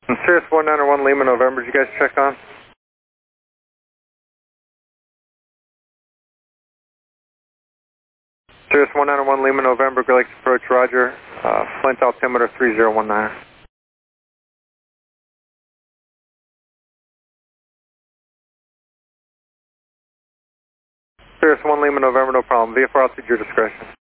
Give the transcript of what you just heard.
Cirrus 191 Lima November, did you guys check on? Cirrus 191 Lima November, Galaxy approach, roger. Flint altimeter 3019. Cirrus 1 Lima November, no problem. VFR altitude, your discretion.